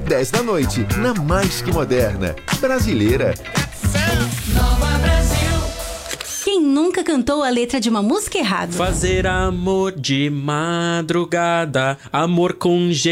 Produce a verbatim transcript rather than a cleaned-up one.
dez da noite, na Mais Que Moderna, brasileira. Nova Brasil. Quem nunca cantou a letra de uma música errada? Fazer amor de madrugada, amor com